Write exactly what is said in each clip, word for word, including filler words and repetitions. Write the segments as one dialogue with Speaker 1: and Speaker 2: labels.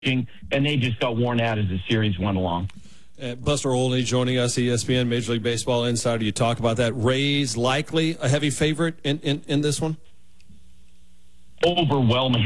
Speaker 1: and they just got worn out as the series went along.
Speaker 2: Uh, Buster Olney joining us, E S P N Major League Baseball insider. You talk about that. Rays likely a heavy favorite in, in, in this one?
Speaker 1: Overwhelming.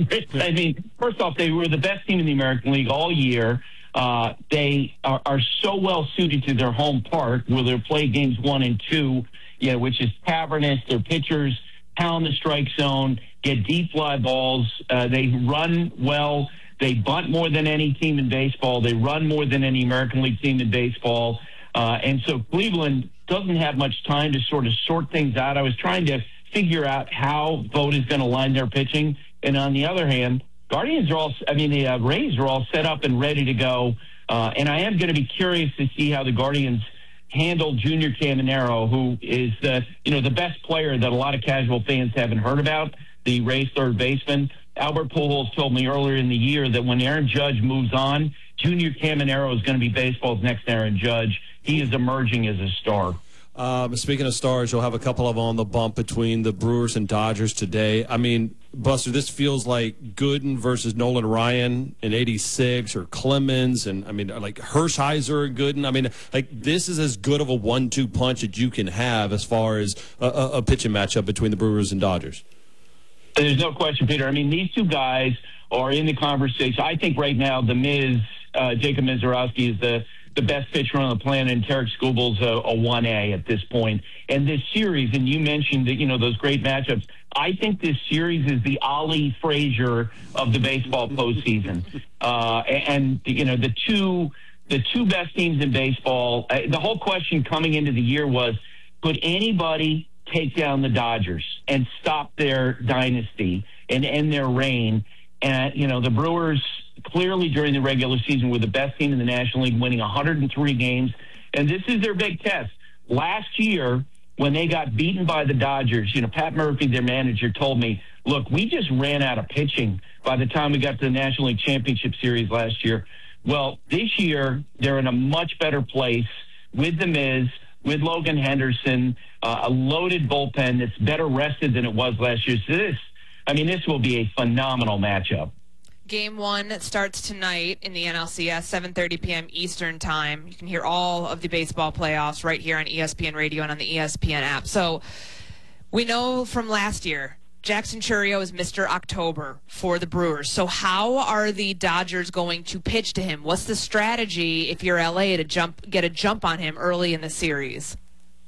Speaker 1: I mean, first off, they were the best team in the American League all year. Uh, they are, are so well suited to their home park where they play games one and two, you know, which is cavernous. Their pitchers pound the strike zone, get deep fly balls. Uh, they run well. They bunt more than any team in baseball. They run more than any American League team in baseball. Uh, and so Cleveland doesn't have much time to sort of sort things out. I was trying to figure out how Vogt is going to line their pitching. And on the other hand, Guardians are all, I mean, the uh, Rays are all set up and ready to go. Uh, and I am going to be curious to see how the Guardians handle Junior Caminero, who is the, you know, the best player that a lot of casual fans haven't heard about, the Rays third baseman. Albert Pujols told me earlier in the year that when Aaron Judge moves on, Junior Caminero is going to be baseball's next Aaron Judge. He is emerging as a star.
Speaker 2: Um, speaking of stars, you'll have a couple of on the bump between the Brewers and Dodgers today. I mean, Buster, this feels like Gooden versus Nolan Ryan in eighty-six, or Clemens, and I mean, like Hershiser and Gooden. I mean, like this is as good of a one two punch that you can have as far as a, a, a pitching matchup between the Brewers and Dodgers.
Speaker 1: There's no question, Peter. I mean, these two guys are in the conversation. I think right now, the Miz, uh, Jacob Mizorowski is the the best pitcher on the planet, and Tarek Skubal's a, a one A at this point. And this series, and you mentioned that, you know, those great matchups, I think this series is the Ali Frazier of the baseball postseason. Uh, and, you know, the two the two best teams in baseball, uh, the whole question coming into the year was, could anybody take down the Dodgers and stop their dynasty and end their reign? And, you know, the Brewers clearly during the regular season were the best team in the National League, winning one hundred three games. And this is their big test. Last year, when they got beaten by the Dodgers, you know, Pat Murphy, their manager, told me, look, we just ran out of pitching by the time we got to the National League Championship Series last year. Well, this year, they're in a much better place with the Miz, with Logan Henderson, uh, a loaded bullpen that's better rested than it was last year. So this, I mean, this will be a phenomenal matchup.
Speaker 3: Game one starts tonight in the N L C S, seven thirty p.m. Eastern Time. You can hear all of the baseball playoffs right here on E S P N Radio and on the E S P N app. So we know from last year, Jackson Chourio is Mister October for the Brewers. So how are the Dodgers going to pitch to him? What's the strategy if you're L A to jump, get a jump on him early in the series?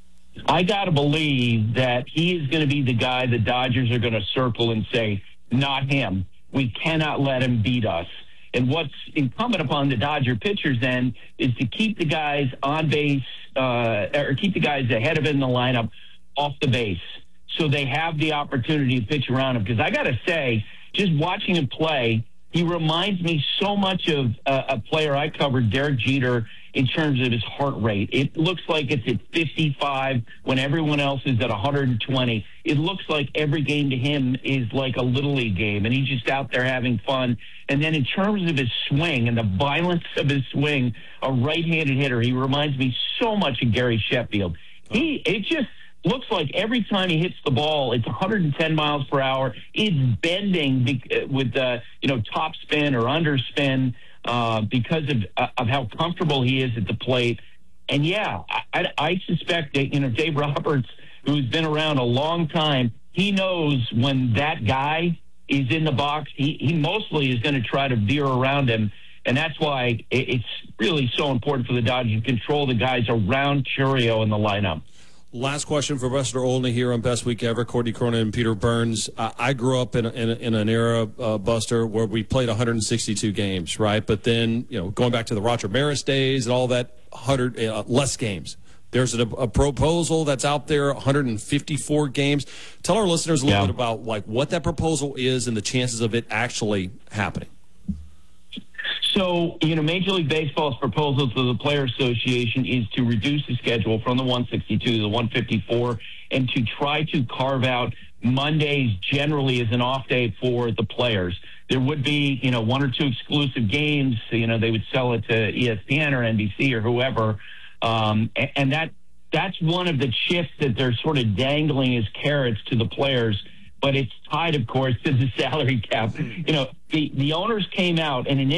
Speaker 1: I got to believe that he is going to be the guy the Dodgers are going to circle and say, not him. We cannot let him beat us. And what's incumbent upon the Dodger pitchers then is to keep the guys on base, uh, or keep the guys ahead of him in the lineup off the base, so they have the opportunity to pitch around him. Because I got to say, just watching him play, he reminds me so much of uh, a player I covered, Derek Jeter, in terms of his heart rate. It looks like it's at fifty-five when everyone else is at one hundred twenty. It looks like every game to him is like a Little League game, and he's just out there having fun. And then in terms of his swing and the violence of his swing, a right-handed hitter, he reminds me so much of Gary Sheffield. He, it just looks like every time he hits the ball, it's one hundred ten miles per hour. It's bending with, uh, you know, top spin or underspin. Uh, because of uh, of how comfortable he is at the plate. And, yeah, I, I suspect that, you know, Dave Roberts, who's been around a long time, he knows when that guy is in the box, he, he mostly is going to try to veer around him. And that's why it, it's really so important for the Dodgers to control the guys around Chourio in the lineup.
Speaker 2: Last question for Buster Olney here on Best Week Ever. Courtney Cronin and Peter Burns. Uh, I grew up in, a, in, a, in an era, uh, Buster, where we played one hundred sixty-two games, right? But then, you know, going back to the Roger Maris days and all that, one hundred uh, less games. There's a, a proposal that's out there, one hundred fifty-four games. Tell our listeners a little
Speaker 1: yeah.
Speaker 2: bit about like what that proposal is and the chances of it actually happening.
Speaker 1: So, you know, Major League Baseball's proposal to the Player Association is to reduce the schedule from the one sixty-two to the one fifty-four and to try to carve out Mondays generally as an off day for the players. There would be, you know, one or two exclusive games. You know, they would sell it to E S P N or N B C or whoever. Um, and, and that that's one of the shifts that they're sort of dangling as carrots to the players. but it's tied, of course, to the salary cap. You know, the, the owners came out and initially